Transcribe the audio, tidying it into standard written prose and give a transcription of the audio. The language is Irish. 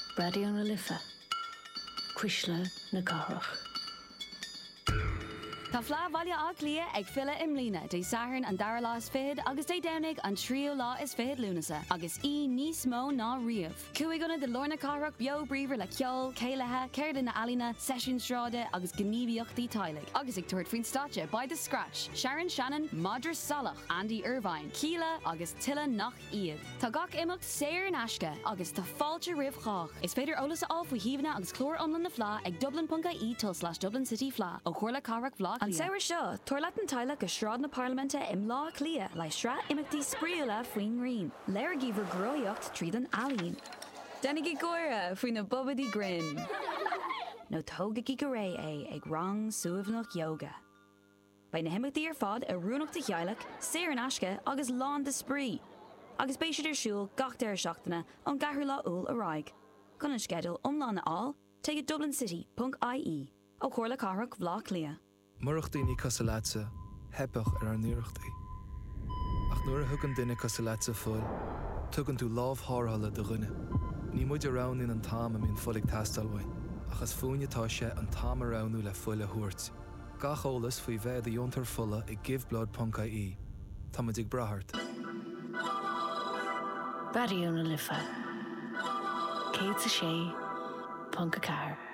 Radio na Lifa. Quisla na Garach. Tá flá bhaile á clia ag fila imlína dé saharn an dara lá is fihid agus dé danig an trío lá is fihid lúnasa agus níos mó ná riamh. Cuaig gona de Lorna Carach bio bríomhar le ceol, céilethe, céir na alína, session stráde agus gníomhíochtaí tailig. Agus ag tuairt faoin státe by the scratch, Sharon Shannon, Madra Salach, Andy Irvine, Keela agus Tilla nach iad. Tá gach imimecht séir in asca agus tá fáilte rih chách. Is féidir olalas á faoi híomhna agus clór omlan na flá ag dublin.ie/Dublin City Flá ó chuirla Carach Vlog. An saoir seo, tuairleat an taile go sráid na Parliamente im lá clia le sra imachtaí spríola faoin rion. Léir gíomhar groíocht tríd an alíonn. Dennig I gcóire faoin na bobadí grin. nó tóga go ré é ag rang suamhnach yoga. Ba na himachtaí ar fad a rúnach de chealaach, séir an asca agus lán de sprí. Agus béisiad ar siúil gach deir seachtainna an gahar lá úl a raig. Gun an skedul omlá na all, take dublincity.ie ó chuirla Carach Vlog lia. Murachtaí cosalaatsa, hebach an nuirachtaí. Ach nuair a thugann duine cosalaatsa fuil, tugann tú lámh thárthala do ghine. Ní muid arán in an tám am in fulig tastalhain, achas fúinetá sé an tám aránú le fuile thuairt. Gach ólas faoi bheith a diontar fulla I giveblod.ie. Tá muid ag brathart. Radio na Lifa. Cé a sé, Punca Car.